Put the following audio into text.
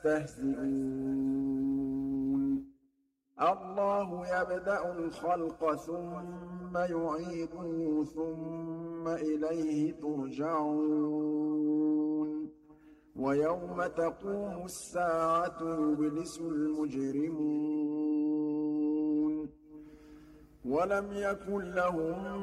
يَسْتَهْزِئُونَ اللَّهُ يَبْدَأُ الْخَلْقَ ثُمَّ يُعِيدُهُ ثُمَّ إِلَيْهِ تُرْجَعُونَ وَيَوْمَ تَقُومُ السَّاعَةُ يُبْلِسُ الْمُجْرِمُونَ وَلَمْ يَكُن لَّهُم